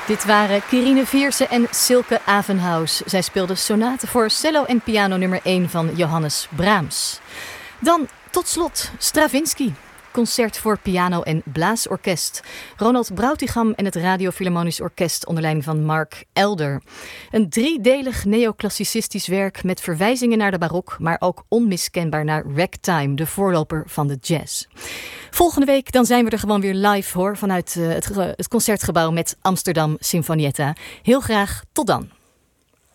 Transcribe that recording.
Dit waren Quirine Viersen en Silke Avenhaus. Zij speelden sonate voor cello en piano nummer 1 van Johannes Brahms. Dan tot slot Stravinsky. Concert voor piano en blaasorkest. Ronald Brautigam en het Radio Philharmonisch Orkest onder leiding van Mark Elder. Een driedelig neoclassicistisch werk met verwijzingen naar de barok, maar ook onmiskenbaar naar ragtime, de voorloper van de jazz. Volgende week dan zijn we er gewoon weer live hoor, vanuit het Concertgebouw met Amsterdam Sinfonietta. Heel graag tot dan.